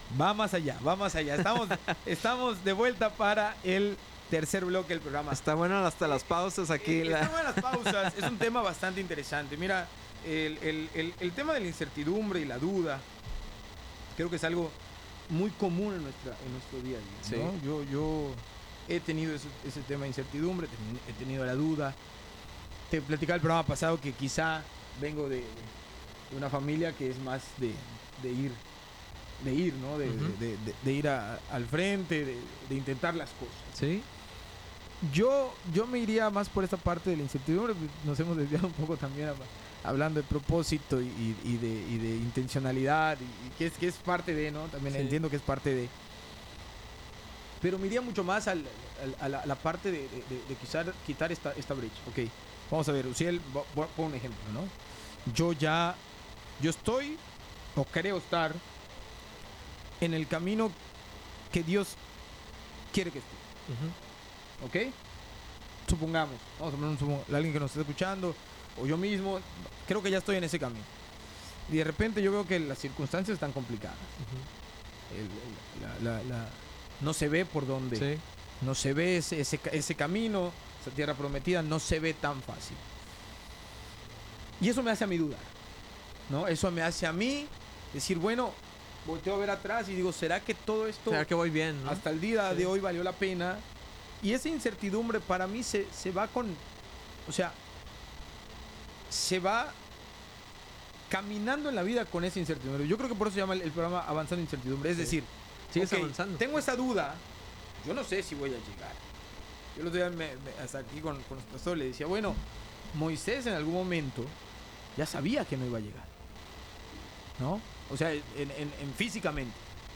Va más allá, va más allá. Estamos de vuelta para el tercer bloque del programa. Está bueno hasta las pausas aquí. Están buenas las pausas. Es un tema bastante interesante. Mira, el tema de la incertidumbre y la duda, creo que es algo muy común en nuestro día a día, ¿no? Sí. Yo he tenido ese tema de incertidumbre, he tenido la duda. Te platicaba el programa pasado que quizá vengo de una familia que es más de ir, ¿no? De ir al frente, de intentar las cosas. Sí. Yo me iría más por esta parte de la incertidumbre. Nos hemos desviado un poco también hablando de propósito y de intencionalidad, y que es parte de, ¿no? También Sí. entiendo que es parte de. Pero me iría mucho más a la parte de quizás quitar esta brecha. Ok, vamos a ver, Uciel, pon un ejemplo, ¿no? Yo estoy, o creo estar, en el camino que Dios quiere que esté. ¿Ok? Supongamos, vamos a poner alguien que nos esté escuchando, o yo mismo, creo que ya estoy en ese camino. Y de repente yo veo que las circunstancias están complicadas. No se ve por dónde. Sí. No se ve ese camino, esa tierra prometida, no se ve tan fácil. Y eso me hace a mí dudar, ¿no? Eso me hace a mí decir, bueno, volteo a ver atrás y digo, ¿será que todo esto, ¿Será que voy bien, no? hasta el día de hoy, valió la pena? Y esa incertidumbre para mí se va o sea, se va caminando en la vida con esa incertidumbre. Yo creo que por eso se llama el programa Avanzando Incertidumbre. Es decir, Sigues ok, avanzando. tengo esa duda, yo no sé si voy a llegar. Yo los días hasta aquí con los pastores le decía, bueno, Moisés en algún momento ya sabía que no iba a llegar, ¿no? O sea, en físicamente.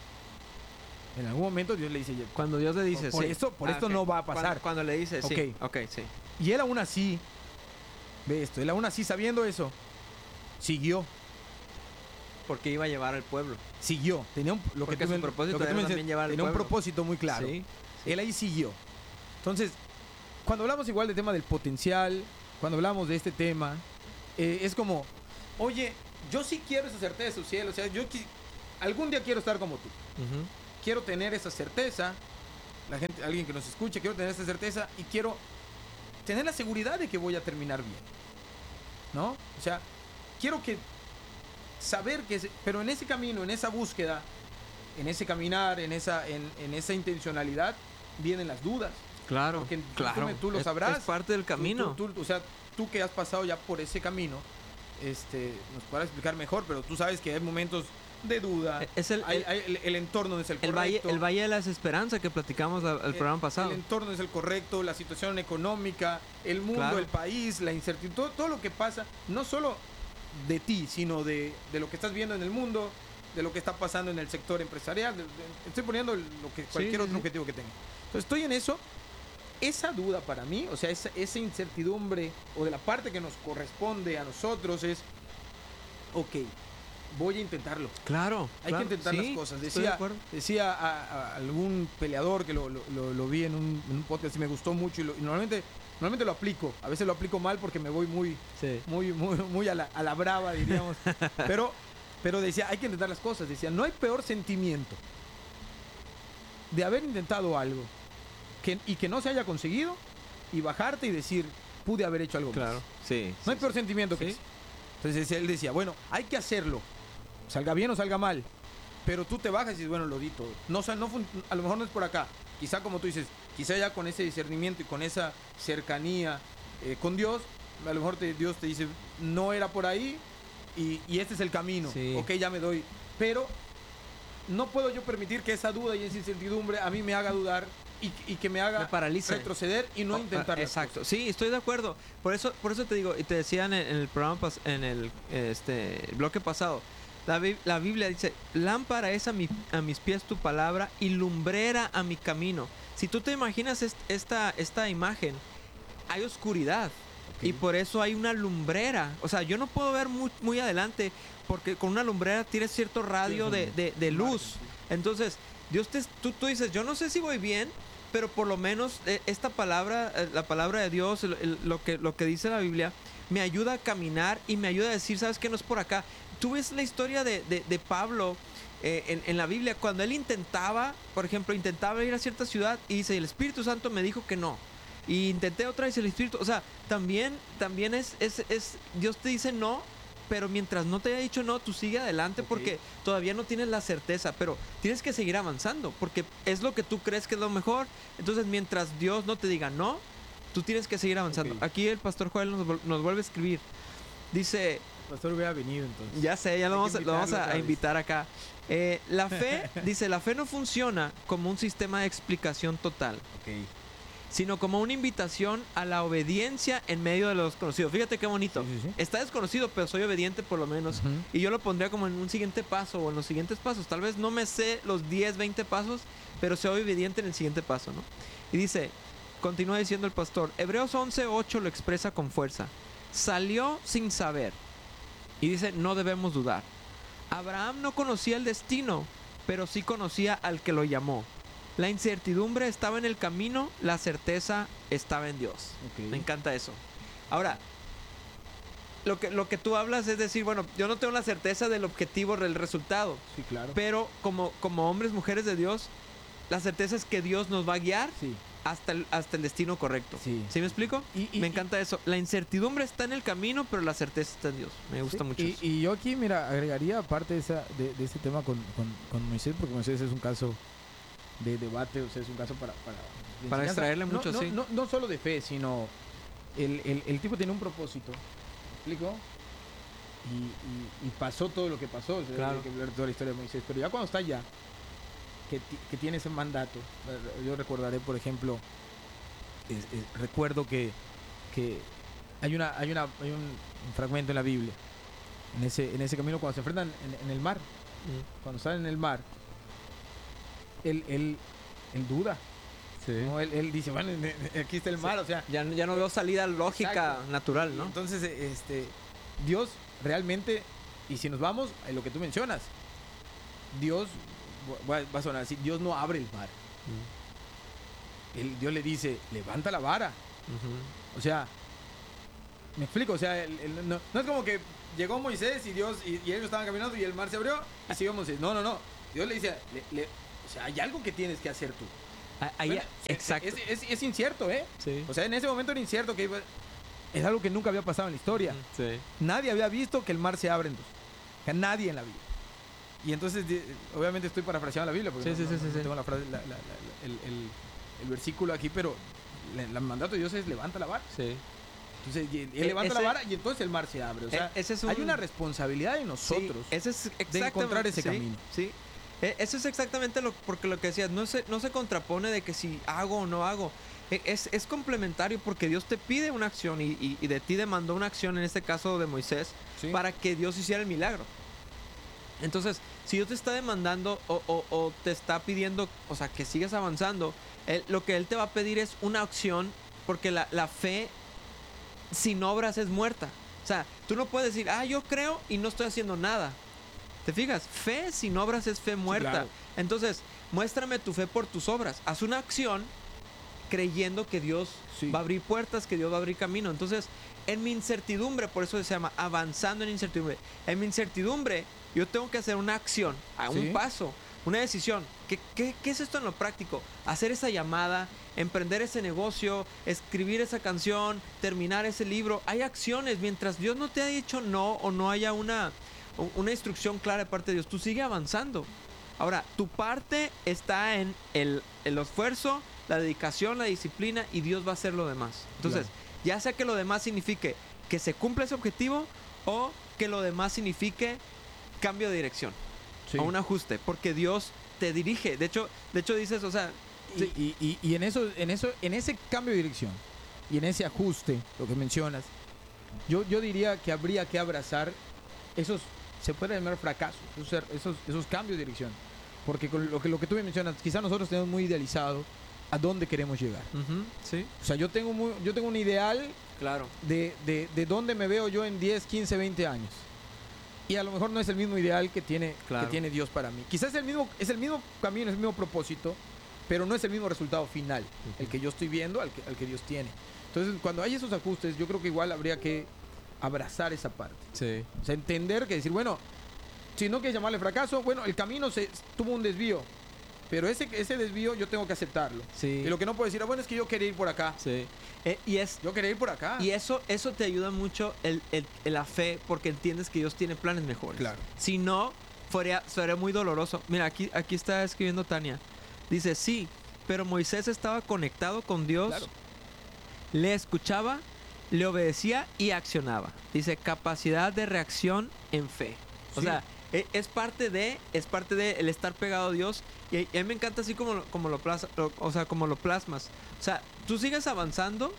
En algún momento Dios le dice, Cuando Dios le dice, por sí. esto Ok. no va a pasar. Cuando le dice, sí. Ok. Ok, sí. Y él aún así, ve esto, él aún así sabiendo eso, siguió. Porque iba a llevar al pueblo. Siguió. Tenía Porque su propósito era también llevar al tenía un pueblo. propósito muy claro. Sí. Él ahí siguió. Entonces, cuando hablamos igual del tema del potencial, cuando hablamos de este tema, es como, oye, yo sí quiero esa certeza, cielo. O sea, algún día quiero estar como tú. Quiero tener esa certeza. Alguien que nos escuche, quiero tener esa certeza y quiero tener la seguridad de que voy a terminar bien, ¿no? O sea, quiero saber pero en ese camino, en esa búsqueda, en ese caminar, en esa intencionalidad, vienen las dudas. Claro, Porque claro. tú lo sabrás. Es parte del camino. O sea, tú que has pasado ya por ese camino, nos podrás explicar mejor, pero tú sabes que hay momentos de duda. Es el entorno no es el correcto. El valle de las esperanzas que platicamos el programa pasado. El entorno no es el correcto, la situación económica, el mundo, Claro. el país, la incertidumbre, todo lo que pasa, no solo de ti, sino de lo que estás viendo en el mundo, de lo que está pasando en el sector empresarial. Estoy poniendo cualquier otro objetivo que tenga. Entonces estoy en eso. Esa duda para mí, o sea, esa incertidumbre, o de la parte que nos corresponde a nosotros, es, ok, voy a intentarlo. Claro. Hay que intentar las cosas. Decía a algún peleador que lo vi en un podcast y me gustó mucho, y normalmente lo aplico. A veces lo aplico mal porque me voy muy a la brava, diríamos. pero decía, hay que intentar las cosas. Decía, no hay peor sentimiento de haber intentado algo y que no se haya conseguido, y bajarte y decir, pude haber hecho algo Claro. más. Sí. No hay peor sentimiento que ese. Entonces él decía, bueno, hay que hacerlo, salga bien o salga mal, pero tú te bajas y dices, bueno, lo di todo. A lo mejor no es por acá. Quizá, como tú dices, quizá ya con ese discernimiento y con esa cercanía con Dios, a lo mejor Dios te dice, no era por ahí, y este es el camino. Sí. Ok, ya me doy. Pero no puedo yo permitir que esa duda y esa incertidumbre a mí me haga dudar y que me haga retroceder y no intentar. Exacto. Sí, estoy de acuerdo. Por eso te digo, y te decía en el programa, en el bloque pasado, la Biblia dice, lámpara es a mis pies tu palabra y lumbrera a mi camino. Si tú te imaginas esta imagen, hay oscuridad. Okay. Y por eso hay una lumbrera. O sea, yo no puedo ver muy adelante, porque con una lumbrera tienes cierto radio de luz. Entonces, tú dices, yo no sé si voy bien, pero por lo menos esta palabra, la palabra de Dios, lo que dice la Biblia, me ayuda a caminar y me ayuda a decir, ¿sabes qué? No es por acá. Tú ves la historia de Pablo en la Biblia, cuando él intentaba, por ejemplo, intentaba ir a cierta ciudad y dice, el Espíritu Santo me dijo que no. Y intenté otra vez el Espíritu, o sea, también es Dios te dice no, pero mientras no te haya dicho no, tú sigue adelante porque todavía no tienes la certeza, pero tienes que seguir avanzando porque es lo que tú crees que es lo mejor. Entonces, mientras Dios no te diga no, tú tienes que seguir avanzando. Aquí el pastor Joel nos vuelve a escribir. Dice... El pastor hubiera venido entonces. Ya sé, ya lo vamos a invitar acá. La fe, dice, la fe no funciona como un sistema de explicación total, sino como una invitación a la obediencia en medio de lo desconocido. Fíjate qué bonito. Sí. Está desconocido, pero soy obediente por lo menos. Y yo lo pondría como en un siguiente paso o en los siguientes pasos. Tal vez no me sé los 10, 20 pasos, pero soy obediente en el siguiente paso, ¿no? Y dice, continúa diciendo el pastor, Hebreos 11:8 lo expresa con fuerza. Salió sin saber. Y dice, no debemos dudar. Abraham no conocía el destino, pero sí conocía al que lo llamó. La incertidumbre estaba en el camino, la certeza estaba en Dios. Me encanta eso. Ahora, lo que tú hablas es decir, bueno, yo no tengo la certeza del objetivo, del resultado. Sí, claro. Pero como hombres, mujeres de Dios, la certeza es que Dios nos va a guiar hasta el destino correcto. Sí. ¿Sí me explico? Me encanta eso. La incertidumbre está en el camino, pero la certeza está en Dios. Me gusta mucho eso. Y yo aquí, mira, agregaría aparte de ese tema con Moisés, porque Moisés es un caso de debate, o sea, es un caso para extraerle mucho, sí. No solo de fe, sino el tipo tiene un propósito, ¿me explico? Y pasó todo lo que pasó, o sea, claro. Hay que hablar toda la historia de Moisés, pero ya cuando está allá, que tiene ese mandato, yo recordaré, por ejemplo, recuerdo que hay un fragmento en la Biblia, en ese camino cuando se enfrentan en el mar, cuando están en el mar, él duda. Sí. ¿No? Él dice, bueno, aquí está el mar, o sea... Ya no veo salida lógica, natural, ¿no? Entonces, Dios realmente, y si nos vamos a lo que tú mencionas, Dios, va a sonar así, Dios no abre el mar. Dios le dice, levanta la vara. O sea, me explico, o sea, no es como que llegó Moisés y Dios, y ellos estaban caminando y el mar se abrió y siguió Moisés. No. Dios le dice, o sea, hay algo que tienes que hacer tú. Bueno, exacto. Es incierto, ¿eh? Sí. O sea, en ese momento era incierto, que es algo que nunca había pasado en la historia. Sí. Nadie había visto que el mar se abre en dos. O sea, nadie en la Biblia. Y entonces, obviamente estoy parafraseando la Biblia, porque no tengo la frase, el versículo aquí, pero el mandato de Dios es levanta la vara. Sí. Entonces, él levanta la vara y entonces el mar se abre. O sea, hay una responsabilidad de nosotros de encontrar ese camino. Sí. Eso es exactamente porque lo que decías, no se contrapone de que si hago o no hago. Es complementario porque Dios te pide una acción y de ti demandó una acción, en este caso de Moisés, para que Dios hiciera el milagro. Entonces, si Dios te está demandando o te está pidiendo, o sea, que sigas avanzando, lo que Él te va a pedir es una acción, porque la fe sin obras es muerta. O sea, tú no puedes decir, yo creo y no estoy haciendo nada. ¿Te fijas? Fe sin obras es fe muerta. Claro. Entonces, muéstrame tu fe por tus obras. Haz una acción creyendo que Dios va a abrir puertas, que Dios va a abrir camino. Entonces, en mi incertidumbre, por eso se llama avanzando en incertidumbre. En mi incertidumbre, yo tengo que hacer una acción, un paso, una decisión. ¿Qué es esto en lo práctico? Hacer esa llamada, emprender ese negocio, escribir esa canción, terminar ese libro. Hay acciones. Mientras Dios no te ha dicho no o no haya una instrucción clara de parte de Dios, tú sigue avanzando. Ahora, tu parte está en el esfuerzo, la dedicación, la disciplina, y Dios va a hacer lo demás. Entonces, ya sea que lo demás signifique que se cumpla ese objetivo o que lo demás signifique cambio de dirección o un ajuste, porque Dios te dirige. De hecho dices, o sea, y en ese cambio de dirección y en ese ajuste, lo que mencionas, yo diría que habría que abrazar esos, se puede llamar fracasos, esos cambios de dirección, porque con lo que tú me mencionas, quizás nosotros tenemos muy idealizado a dónde queremos llegar. Sí. O sea, yo tengo un ideal, claro, de dónde me veo yo en 10, 15, 20 años. Y a lo mejor no es el mismo ideal que tiene Dios para mí. Quizás es el mismo camino, es el mismo propósito, pero no es el mismo resultado final, el que yo estoy viendo al que Dios tiene. Entonces, cuando hay esos ajustes, yo creo que igual habría que abrazar esa parte. Sí. O sea, entender que decir, bueno, si no quieres llamarle fracaso, bueno, el camino tuvo un desvío. Pero ese desvío yo tengo que aceptarlo. Sí. Y lo que no puedo decir, bueno, es que yo quería ir por acá. Sí. Yo quería ir por acá. Y eso te ayuda mucho la fe, porque entiendes que Dios tiene planes mejores. Claro. Si no, sería muy doloroso. Mira, aquí está escribiendo Tania. Dice, sí, pero Moisés estaba conectado con Dios, Claro. le escuchaba, le obedecía y accionaba. Dice, capacidad de reacción en fe. O Sí. sea, es parte de el estar pegado a Dios. Y a mí me encanta así como lo plasmas. O sea, tú sigues avanzando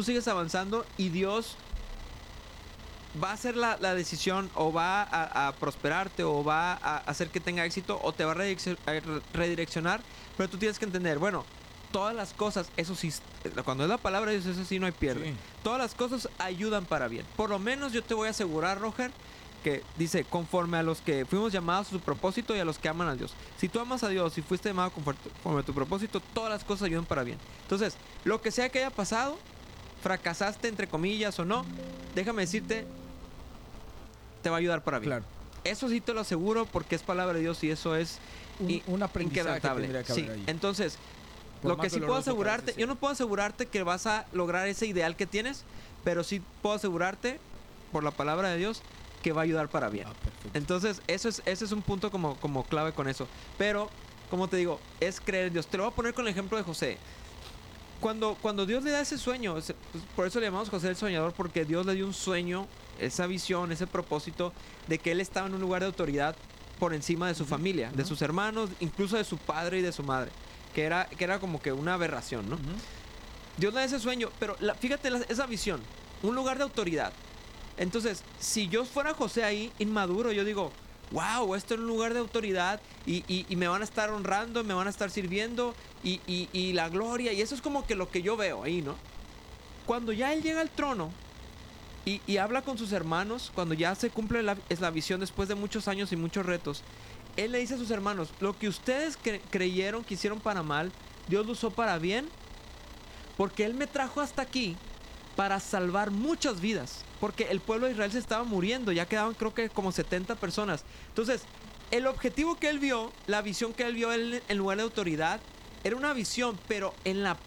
y Dios va a hacer la decisión, o va a prosperarte, o va a hacer que tenga éxito, o te va a redireccionar. Pero tú tienes que entender, bueno, todas las cosas, eso sí, cuando es la palabra de Dios, eso sí no hay pierde. Sí. Todas las cosas ayudan para bien. Por lo menos yo te voy a asegurar, Roger, que dice, conforme a los que fuimos llamados a su propósito y a los que aman a Dios. Si tú amas a Dios y fuiste llamado conforme a tu propósito, todas las cosas ayudan para bien. Entonces, lo que sea que haya pasado, fracasaste entre comillas o no, déjame decirte, te va a ayudar para bien. Claro. Eso sí te lo aseguro, porque es palabra de Dios y eso es Un aprendizaje inquebrantable. tendría que Sí. haber ahí. Entonces, Por lo más que sí puedo doloroso que a asegurarte, veces yo sea. no puedo asegurarte que vas a lograr ese ideal que tienes, pero sí puedo asegurarte, por la palabra de Dios, que va a ayudar para bien. Perfecto. Entonces, ese es un punto como clave con eso. Pero, como te digo, es creer en Dios. Te lo voy a poner con el ejemplo de José. Cuando Dios le da ese sueño, pues, por eso le llamamos José el soñador, porque Dios le dio un sueño, esa visión, ese propósito de que él estaba en un lugar de autoridad por encima de su familia, de sus hermanos, incluso de su padre y de su madre, que era como que una aberración, ¿no? Dios le da ese sueño, pero fíjate esa visión, un lugar de autoridad. Entonces, si yo fuera José ahí, inmaduro, yo digo, wow, esto es un lugar de autoridad y me van a estar honrando, me van a estar sirviendo y la gloria, y eso es como que lo que yo veo ahí, ¿no? Cuando ya él llega al trono y habla con sus hermanos, cuando ya se cumple la visión después de muchos años y muchos retos, él le dice a sus hermanos, lo que ustedes creyeron que hicieron para mal, Dios lo usó para bien, porque él me trajo hasta aquí para salvar muchas vidas, porque el pueblo de Israel se estaba muriendo, ya quedaban creo que como 70 personas. Entonces, el objetivo que él vio, la visión que él vio en lugar de autoridad, era una visión, pero en la